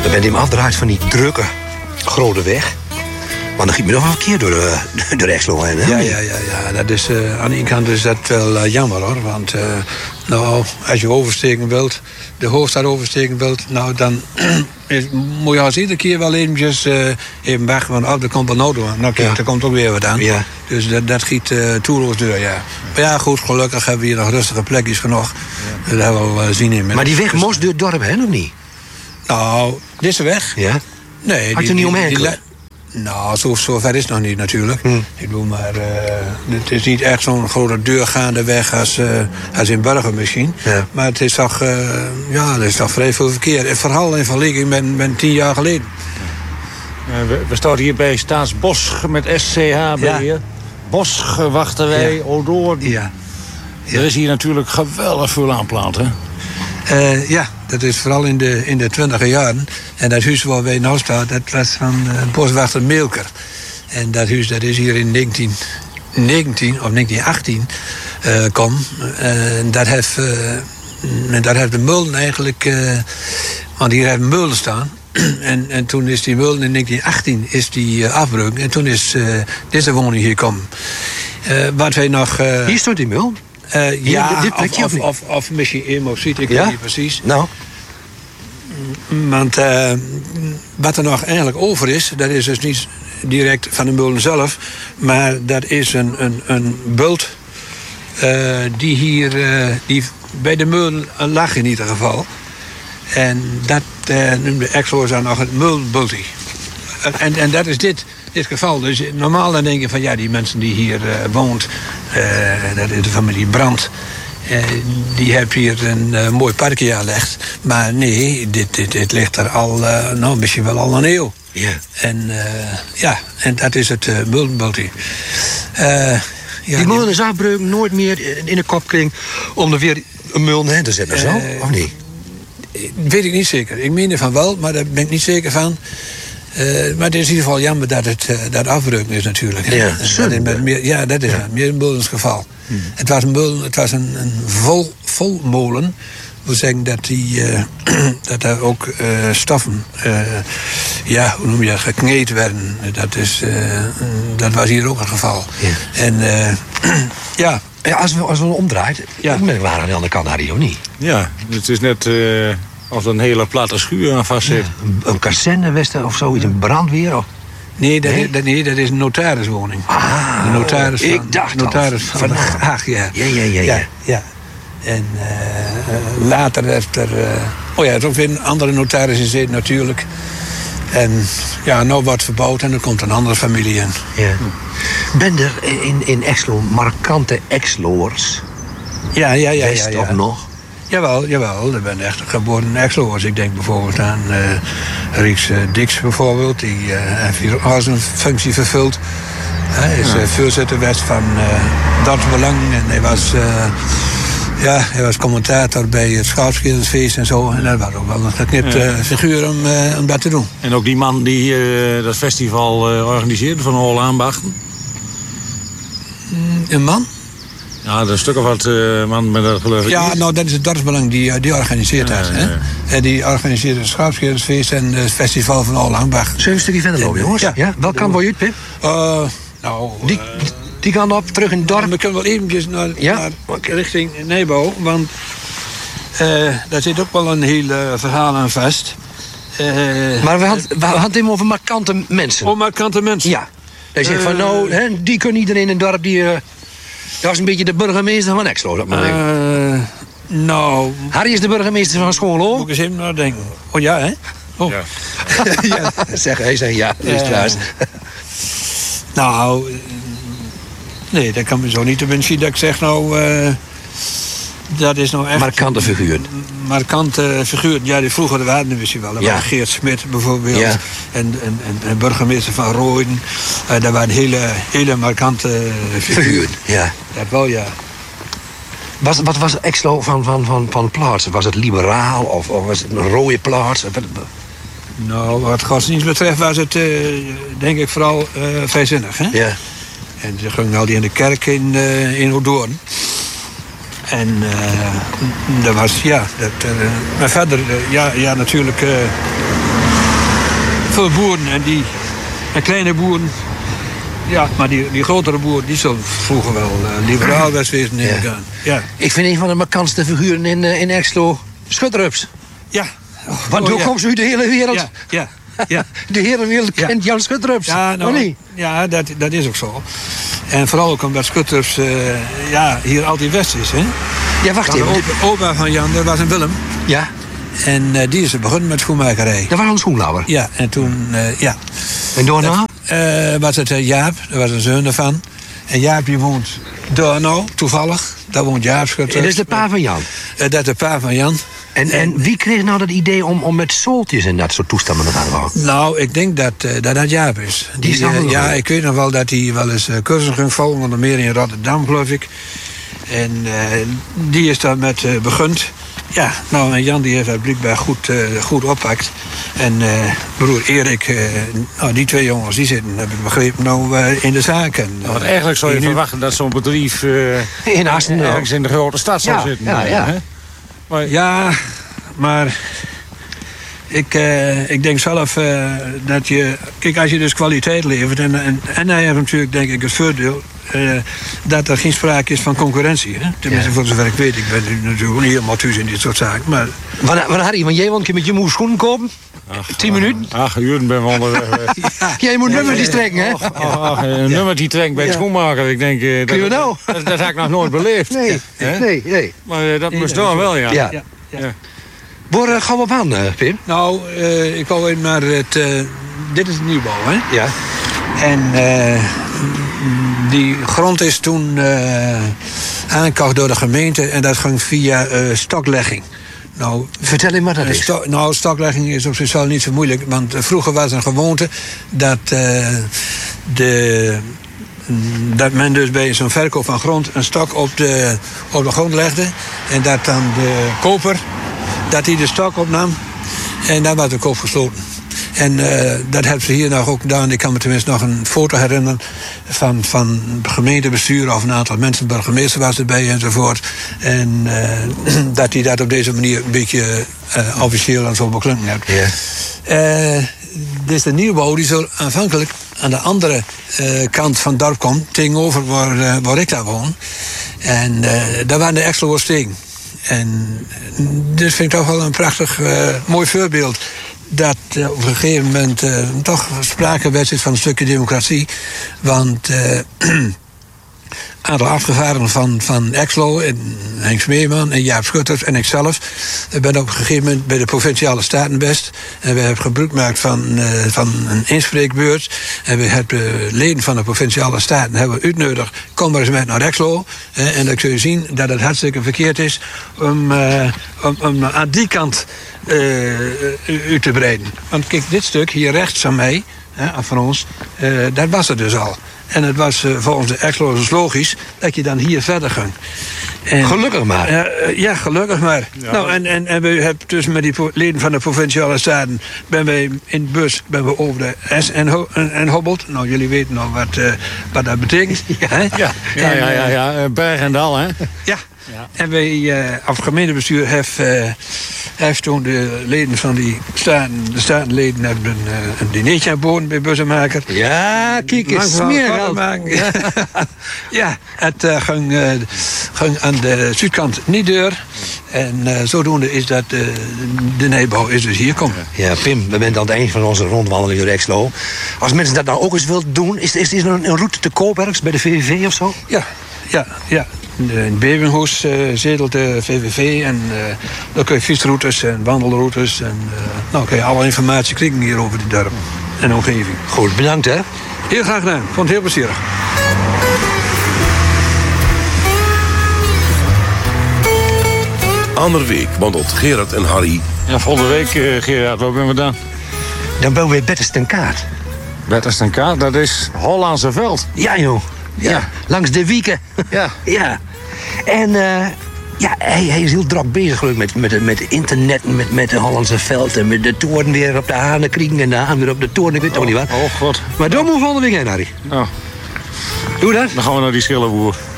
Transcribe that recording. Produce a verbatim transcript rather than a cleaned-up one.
Dan ben je hem afdraaid van die drukke grote weg. Maar dan giet me nog wel een keer door de, door de Exlo heen, hè? Ja, ja, ja, ja. Dat is, uh, aan de ene kant is dat wel uh, jammer, hoor. Want uh, nou, als je oversteken wilt, de hoofdstad oversteken wilt... nou, dan is, moet je als iedere keer wel eventjes uh, even weg. Want oh, er komt wel nodig aan. Nou, kijk, ja. Er komt ook weer wat aan. Ja. Dus dat, dat giet uh, toeloos door, ja. Maar ja, goed, gelukkig hebben we hier nog rustige plekjes genoeg. Ja. Dat hebben we wel uh, zien in. Maar die weg dus, moest door het dorp heen, of niet? Nou, deze weg? Ja. Nee. Had je er niet omheen? Nou, zo, zo ver is het nog niet natuurlijk. Hm. Ik bedoel, maar uh, het is niet echt zo'n grote deurgaande weg als, uh, als in Burger misschien. Ja. Maar het is toch, uh, ja, er is toch vrij veel verkeer. En vooral in vergelijking met, met tien jaar geleden. Uh, we, we staan hier bij Staatsbosg met S C H B. Ja. Bosg wachten wij, ja. Odoor. Ja. Ja. Er is hier natuurlijk geweldig veel aanplant, hè? Uh, ja, dat is vooral in de, in de twintiger jaren. En dat huis waar wij nu staan, dat was van uh, boswachter Meelker. En dat huis dat is hier in negentien negentien of negentien achttien uh, kom. Uh, en dat heeft, uh, dat heeft de molen eigenlijk... Uh, want hier heeft een molen staan. en, en toen is die molen in negentien achttien is die uh, afgebroken. En toen is uh, deze woning hier gekomen. Uh, wat wij nog... Uh, hier stond die molen? Uh, ja, dit plekje, of, of, of, of misschien emotie, ik ja? weet niet precies. Nou. Want uh, wat er nog eigenlijk over is, dat is dus niet direct van de molen zelf, maar dat is een, een, een bult uh, die hier uh, die bij de molen lag in ieder geval. En dat uh, noemde Exlo dan nog het molenbultie. En, en dat is dit. Dit geval. Dus normaal dan denk je van ja, die mensen die hier uh, woont, uh, dat is de familie Brandt, uh, die heeft hier een uh, mooi parkje aangelegd. Maar nee, dit, dit, dit ligt er al, uh, nou misschien wel al een eeuw. Ja. En uh, ja, en dat is het uh, Muldenbultie. Uh, ja, die molen is afbreuken nooit meer in de kopkring om er weer een molen heen te zetten, zo? Uh, of niet? Weet ik niet zeker. Ik meen ervan wel, maar daar ben ik niet zeker van. Uh, maar het is in ieder geval jammer dat het uh, dat afbreuken is natuurlijk. Ja, dat is met meer, ja dat is ja. meer een molensgeval. Hmm. Het was een molen, het was een, een vol, vol molen. We zeggen dat die uh, dat daar ook uh, stoffen, uh, ja, hoe noem je dat, gekneed werden. Dat is, uh, dat was hier ook het geval. Ja. En uh, ja. ja, als we als we omdraaien, ja. Dan ben ik waar aan de andere kant Harry, of niet? Ja, het is net. Uh... Of er een hele platte schuur aan vast zit. Ja, een, een kazerne of zoiets, een brandweer? Of? Nee, dat, nee? Is, dat, nee, dat is een notariswoning. Ah, de notaris van, ik dacht notaris van, van Haag, ja. Ja, ja, ja. ja. ja, ja. En uh, later heeft er... Uh, oh ja, er is ook weer een andere notaris in zit natuurlijk. En ja, nou wordt verbouwd en er komt een andere familie in. Ja. Ben er in, in Exlo markante Exloers? Ja, ja, ja. West ja, ja. of nog? Jawel, jawel. Er ben echt geboren in Exloers. Ik denk bijvoorbeeld aan uh, Rieks uh, Dix bijvoorbeeld. Die uh, heeft hier al zijn functie vervuld. Hij is uh, voorzitter geweest van uh, Dorpsbelang. En hij was, uh, ja, hij was commentator bij het Schouwspelersfeest en zo. En dat was ook wel een geknipte ja. figuur om, uh, om dat te doen. En ook die man die uh, dat festival uh, organiseerde van Hol Aanbachten? Mm, een man? Ja, er is een stuk of wat uh, man met dat geloof ik. Ja, nou, dat is het dorpsbelang die, die organiseert ja, dat. Ja, hè? ja. En die organiseert het Schouwspelersfeest en het festival van Olangbach. Zullen we een stukje verder lopen, jongens? Ja. ja. Welk kant wil je uit, Pip? Uh, nou, die, uh, die gaan op, terug in het dorp. We kunnen wel eventjes naar, ja? naar richting Nebo, want uh, daar zit ook wel een heel uh, verhaal aan vast. Uh, maar we hadden, we hadden het over markante mensen. Oh, markante mensen? Ja. Hij zegt uh, van, nou, hè, die kunnen iedereen in het dorp die... Uh, dat was een beetje de burgemeester van Exlo, dat maar uh, Nou... Harry is de burgemeester van Schoonlo. Moet ik eens even nadenken. Oh ja, hè? Oh. Ja. ja. Zeg, hij zegt ja, dat is uh, trouwens. Nou... Nee, dat kan me zo niet te wensen dat ik zeg, nou... Uh, dat is nou echt... Markante figuur. Markante figuur. Ja, die vroeger waren er misschien wel. Ja. Geert Smit bijvoorbeeld. Ja. En, en, en burgemeester van Rooyen. Uh, dat waren hele, hele markante figuren. Ja. Dat wel, ja. Was, wat was Exlo van, van, van, van plaats? Was het liberaal of, of was het een rode plaats? Nou, wat godsdienst betreft was het, uh, denk ik, vooral uh, vrijzinnig. Hè? Ja. En ze gingen al die in de kerk in, uh, in Odoorn. En uh, dat was, ja, dat, uh, maar verder, uh, ja, ja, natuurlijk, uh, veel boeren en die en kleine boeren. Ja, maar die, die grotere boeren die zullen vroeger wel uh, liberaal best wezen neem ik aan. Ja. Ik vind een van de markantste figuren in, uh, in Exlo Schutterups. Ja. Oh, Want hoe ja. komt ze uit de hele wereld? Ja, ja. Ja. De hele wereld ja. kent Jan Schutterups. Ja, nou, niet? ja dat, dat is ook zo. En vooral ook omdat Schutterups uh, ja, hier altijd west is. Hè? Ja, wacht even. De opa van Jan, dat was een Willem. Ja. En uh, die is begonnen met schoenmakerij. Dat was een schoenlauwer? Ja, en toen, uh, ja. En daarna? Uh, was het uh, Jaap, dat was een zoon ervan. En Jaap die woont daar nou, toevallig. Daar woont Jaap Schutterups. En dat is de pa van Jan? Uh, dat is de pa van Jan. En, en wie kreeg nou dat idee om, om met zooltjes en dat soort toestanden te gaan houden? Nou, ik denk dat uh, dat, dat Jaap is. Die is die, uh, ja, wel. ik weet nog wel dat hij wel eens uh, cursussen ging volgen, onder meer in Rotterdam, geloof ik. En uh, die is daar met uh, begund. Ja, nou, en Jan die heeft dat blijkbaar goed, uh, goed oppakt. En uh, broer Erik, uh, nou, die twee jongens, die zitten, heb ik begrepen, nou uh, in de zaak. En, uh, Want eigenlijk zou je nu verwachten dat zo'n bedrijf uh, in Assen, ergens in de grote stad zou ja, zitten. Ja, ja. Hè? Maar, ja, maar ik, uh, ik denk zelf uh, dat je... Kijk, als je dus kwaliteit levert... En, en, en hij heeft natuurlijk, denk ik, het voordeel... Uh, dat er geen sprake is van concurrentie. Hè? Tenminste, ja. voor zover ik weet. Ik ben nu natuurlijk niet helemaal thuis in dit soort zaken. Maar... Wanneer, wanneer had iemand jij want je met je moe schoenen kopen? Ach, Tien ach, minuten? Ach, uren ben we onderweg. ja. Jij moet nummer die trekken, hè? Ach, ach, een ja. nummer die trekt bij het ja. schoenmaker. Ik denk, uh, dat, nou? dat, dat heb ik nog nooit beleefd. Nee, ja. nee, nee. Maar uh, dat nee, moest dan wel, ja. ja. ja. ja. ja. Waar uh, gaan we op aan, uh, Pim? Nou, uh, ik wou even naar het... Uh, dit is de nieuwbouw, hè? Ja. En uh, die grond is toen uh, aangekocht door de gemeente... en dat ging via uh, stoklegging. Nou, vertel eens wat dat is. Sto- nou, stoklegging is op zichzelf niet zo moeilijk. Want uh, vroeger was een gewoonte dat, uh, de, dat men dus bij zo'n verkoop van grond... een stok op de, op de grond legde. En dat dan de koper, dat hij de stok opnam. En dan was de koop gesloten. En uh, dat hebben ze hier nog ook gedaan. Ik kan me tenminste nog een foto herinneren van, van het gemeentebestuur of een aantal mensen, burgemeester was erbij enzovoort. En uh, dat hij dat op deze manier een beetje uh, officieel en zo beklonken heeft. Yeah. Uh, dus de nieuwbouw die zal aanvankelijk aan de andere uh, kant van het dorp komen, tegenover waar, uh, waar ik daar woon. En uh, daar waren de Exloer stegen. En dus vind ik toch wel een prachtig, uh, mooi voorbeeld. Dat uh, op een gegeven moment uh, toch sprake werd van een stukje democratie. Want een uh, aantal afgevaardigden van, van Exlo, en Henk Smeerman en Jaap Schutters en ikzelf, uh, ben op een gegeven moment bij de Provinciale Staten best. En we hebben gebruik gemaakt van, uh, van een inspreekbeurt. En we hebben uh, leden van de Provinciale Staten hebben we uitgenodigd. Kom maar eens met naar Exlo. Uh, en dan kun je zien dat het hartstikke verkeerd is om, uh, om, om aan die kant Uh, u te breiden. Want kijk, dit stuk hier rechts aan mij, hè, van ons, uh, dat was het dus al. En het was uh, volgens de Exlo's logisch dat je dan hier verder ging. En, gelukkig maar. Uh, ja, gelukkig maar. Ja. Nou, en, en, en we hebben dus met die leden van de Provinciale Staten ben wij in de bus ben we over de S en, ho- en, en hobbelt. Nou, jullie weten al wat, uh, wat dat betekent. Ja, hè? ja, ja, ja, ja, ja. Berg en dal, hè? Ja. Ja. En wij, uh, als gemeentebestuur, heeft, uh, heeft toen de leden van die staten, de statenleden hebben een, uh, een dinertje aangeboden bij Bussemaker. Ja, kijk eens, smeergeld. Ja, ja, het uh, ging, uh, ging aan de zuidkant niet deur. En uh, zodoende is dat uh, de nieuwbouw is dus hier komen. Ja, Pim, we zijn aan het eind van onze rondwandeling door Exlo. Als mensen dat nou ook eens willen doen, is, is, is er een, een route te koop ergens bij de V V V of zo? Ja, ja, ja. In Bevenhoes uh, zetelt de V V V en uh, dan kun je fietsroutes en wandelroutes. En uh, nou kun je alle informatie krijgen hier over de dorp en de omgeving. Goed, bedankt hè. Heel graag gedaan, vond het heel plezierig. Andere week wandelt Gerard en Harry. Ja, volgende week, uh, Gerard, waar ben we dan? Dan ben we bij Bettestenkaart. Bettestenkaart, dat is Hollandse veld. Ja joh. Ja, ja. Langs de wieken. Ja. Ja. En uh, ja, hij, hij is heel druk bezig geloof ik, met, met, met internet, met, met de Hollandse veld en met de toren weer op de Hanen kriegen en de Haan weer op de toren. Ik weet toch oh, niet wat. Oh god. Maar dan moet we volgende week heen, Harry. Nou. Doe dat. Dan gaan we naar die schillenboer.